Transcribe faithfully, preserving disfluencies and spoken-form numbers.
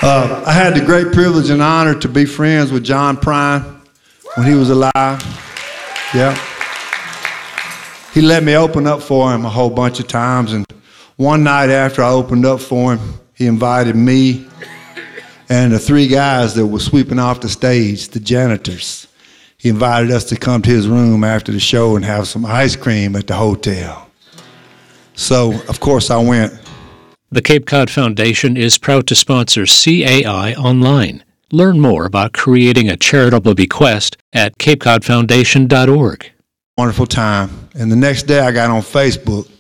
Uh, I had the great privilege and honor to be friends with John Prine when he was alive. Yeah. He let me open up for him a whole bunch of times, and one night after I opened up for him, he invited me and the three guys that were sweeping off the stage, the janitors. He invited us to come to his room after the show and have some ice cream at the hotel. So, of course, I went. The Cape Cod Foundation is proud to sponsor C A I Online. Learn more about creating a charitable bequest at cape cod foundation dot org. Wonderful time. And the next day I got on Facebook,